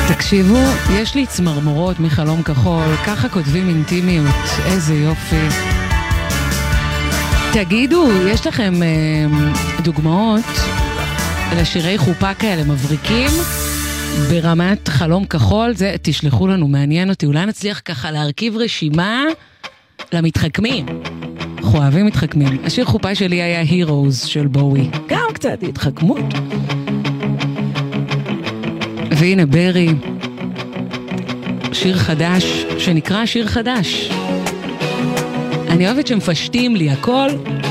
תקשיבו, יש לי צמרמורות מחלום כחול, ככה כותבים אינטימיות, איזה יופי. תגידו, יש לכם דוגמאות לשירי חופה כאלה מבריקים ברמת חלום כחול? זה תשלחו לנו, מעניין אותי, אולי נצליח ככה להרכיב רשימה למתחכמים. אנחנו אוהבים מתחכמים. השיר חופה שלי היה Heroes של בואי, גם קצת התחכמות. והנה ברי, שיר חדש שנקרא שיר חדש. אני אוהבת שמפשטים לי הכל